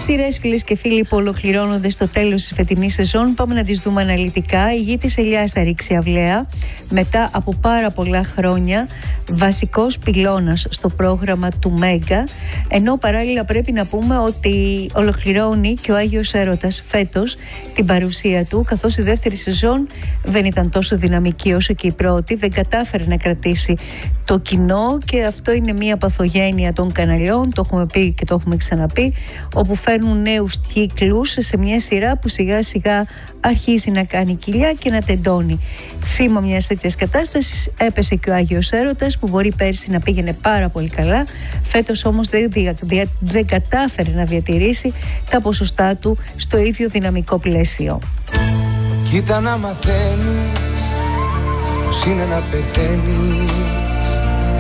Σειρές, φίλες και φίλοι, που ολοκληρώνονται στο τέλος της φετινής σεζόν. Πάμε να τις δούμε αναλυτικά. Η Γη της Ελιάς θα ρίξει αυλαία μετά από πάρα πολλά χρόνια, βασικός πυλώνας στο πρόγραμμα του Μέγκα, ενώ παράλληλα πρέπει να πούμε ότι ολοκληρώνει και ο Άγιος Έρωτας φέτος την παρουσία του, καθώς η δεύτερη σεζόν δεν ήταν τόσο δυναμική όσο και η πρώτη, δεν κατάφερε να κρατήσει το κοινό, και αυτό είναι μια παθογένεια των καναλιών, το έχουμε πει και το έχουμε ξαναπεί, όπου φέρνουν νέους κύκλους σε μια σειρά που σιγά σιγά αρχίζει να κάνει κοιλιά και να τεντώνει. Θύμα μιας τέτοιας κατάστασης έπεσε και ο Άγιος Έρωτας, που μπορεί πέρσι να πήγαινε πάρα πολύ καλά, φέτος όμως δεν κατάφερε να διατηρήσει τα ποσοστά του στο ίδιο δυναμικό πλαίσιο. Κοίτα να μαθαίνεις πως είναι να πεθαίνεις